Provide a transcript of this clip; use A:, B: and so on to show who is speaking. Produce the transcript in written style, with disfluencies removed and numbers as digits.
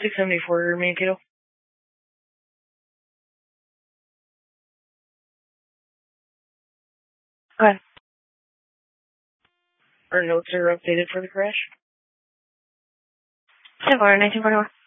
A: 674 Mankato. Go ahead. Our notes are updated for the crash.
B: 10-4, 1941.